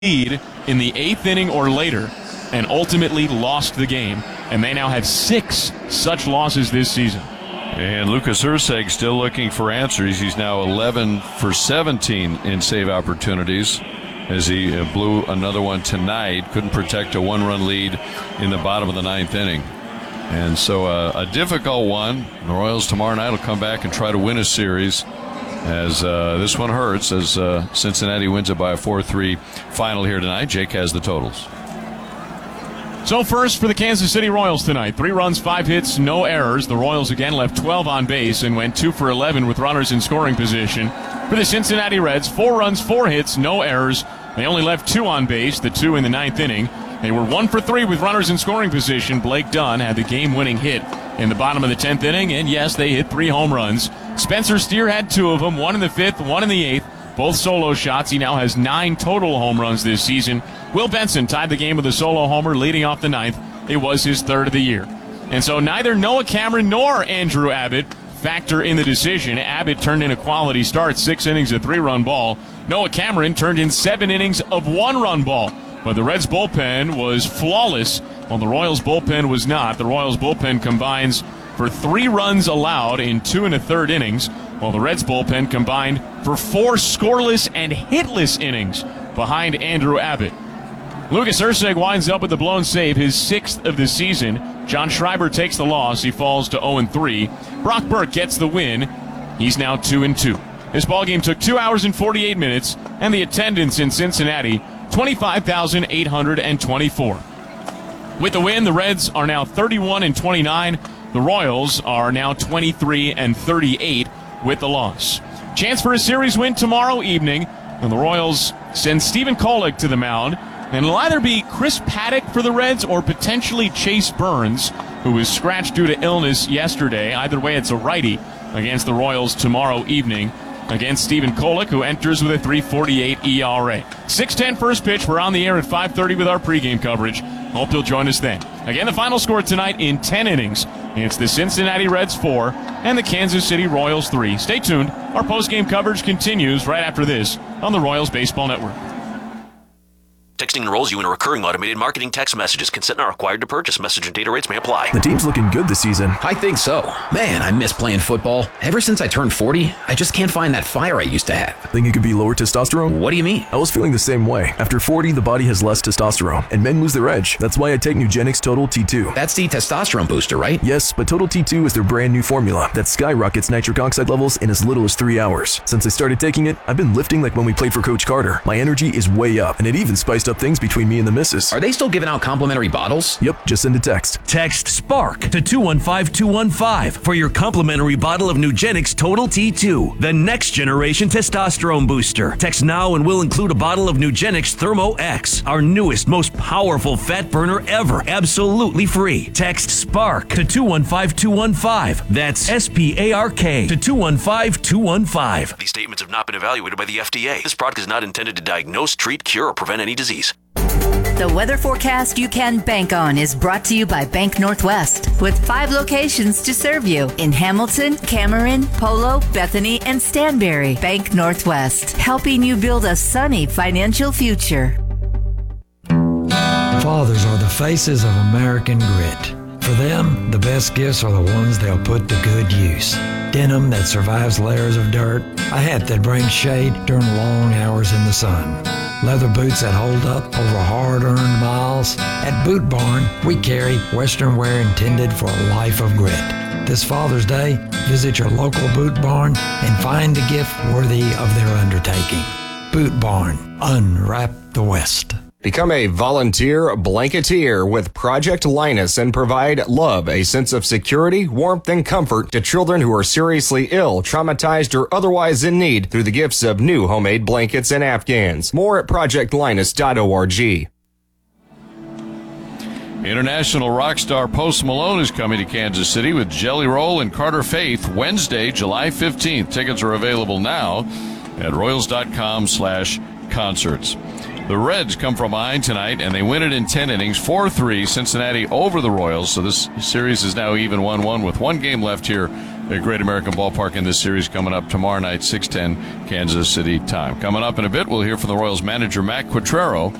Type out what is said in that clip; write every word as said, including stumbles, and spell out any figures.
lead in the eighth inning or later and ultimately lost the game. And they now have six such losses this season. And Lucas Erceg still looking for answers. He's now eleven for seventeen in save opportunities as he blew another one tonight. Couldn't protect a one-run lead in the bottom of the ninth inning. And so uh, a difficult one. The Royals tomorrow night will come back and try to win a series, as uh, this one hurts as uh, Cincinnati wins it by a four three final here tonight. Jake has the totals. So first for the Kansas City Royals tonight, three runs, five hits, no errors. The Royals again left twelve on base and went two for eleven with runners in scoring position. For the Cincinnati Reds, four runs, four hits, no errors. They only left two on base, the two in the ninth inning. They were one for three with runners in scoring position. Blake Dunn had the game-winning hit in the bottom of the tenth inning, and yes, they hit three home runs. Spencer Steer had two of them, one in the fifth, one in the eighth. Both solo shots. He now has nine total home runs this season. Will Benson tied the game with a solo homer leading off the ninth. It was his third of the year. And so neither Noah Cameron nor Andrew Abbott factor in the decision. Abbott turned in a quality start, six innings of three-run ball. Noah Cameron turned in seven innings of one-run ball. But the Reds' bullpen was flawless, while the Royals' bullpen was not. The Royals' bullpen combines for three runs allowed in two and a third innings, while the Reds' bullpen combined for four scoreless and hitless innings behind Andrew Abbott. Lucas Erceg winds up with a blown save, his sixth of the season. John Schreiber takes the loss. He falls to oh and three. Brock Burke gets the win. He's now two and two. This ballgame took two hours and forty-eight minutes, and the attendance in Cincinnati, twenty-five thousand eight hundred twenty-four. With the win, the Reds are now thirty-one and twenty-nine. The Royals are now twenty-three and thirty-eight with the loss. Chance for a series win tomorrow evening, and the Royals send Stephen Kolek to the mound. And it'll either be Chris Paddock for the Reds or potentially Chase Burns, who was scratched due to illness yesterday. Either way, it's a righty against the Royals tomorrow evening against Stephen Kolek, who enters with a three forty-eight E R A. six ten first pitch. We're on the air at five thirty with our pregame coverage. Hope you'll join us then. Again, the final score tonight in ten innings. It's the Cincinnati Reds four and the Kansas City Royals three. Stay tuned. Our postgame coverage continues right after this on the Royals Baseball Network. Texting enrolls you in a recurring automated marketing text messages. Consent not required to purchase. Message and data rates may apply. The team's looking good this season. I think so. Man, I miss playing football. Ever since I turned forty, I just can't find that fire I used to have. Think it could be lower testosterone? What do you mean? I was feeling the same way. After forty, the body has less testosterone, and men lose their edge. That's why I take Nugenix Total T two. That's the testosterone booster, right? Yes, but Total T two is their brand new formula that skyrockets nitric oxide levels in as little as three hours. Since I started taking it, I've been lifting like when we played for Coach Carter. My energy is way up, and it even spiced up things between me and the missus. Are they still giving out complimentary bottles? Yep, just send a text. Text SPARK to two one five two one five for your complimentary bottle of Nugenix Total T two, the next generation testosterone booster. Text now and we'll include a bottle of Nugenix Thermo X, our newest, most powerful fat burner ever, absolutely free. Text SPARK to two one five two one five. That's S P A R K to two one five two one five. These statements have not been evaluated by the F D A. This product is not intended to diagnose, treat, cure, or prevent any disease. The weather forecast you can bank on is brought to you by Bank Northwest, with five locations to serve you in Hamilton, Cameron, Polo, Bethany, and Stanberry. Bank Northwest, helping you build a sunny financial future. Fathers are the faces of American grit. For them, the best gifts are the ones they'll put to good use. Denim that survives layers of dirt, a hat that brings shade during long hours in the sun. Leather boots that hold up over hard-earned miles. At Boot Barn, we carry Western wear intended for a life of grit. This Father's Day, visit your local Boot Barn and find a gift worthy of their undertaking. Boot Barn, unwrap the West. Become a volunteer blanketeer with Project Linus and provide love, a sense of security, warmth, and comfort to children who are seriously ill, traumatized, or otherwise in need through the gifts of new homemade blankets and Afghans. More at project linus dot org. International rock star Post Malone is coming to Kansas City with Jelly Roll and Carter Faith Wednesday, July fifteenth. Tickets are available now at royals.com slash concerts. The Reds come from behind tonight, and they win it in ten innings, four three, Cincinnati over the Royals. So this series is now even one one with one game left here at Great American Ballpark in this series coming up tomorrow night, six ten Kansas City time. Coming up in a bit, we'll hear from the Royals manager, Matt Quatraro,